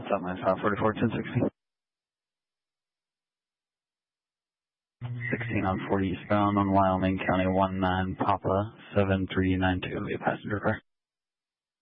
Southwest 44, 1060. 16 on 40 eastbound on Wyoming County 19 Papa 7392, a passenger car.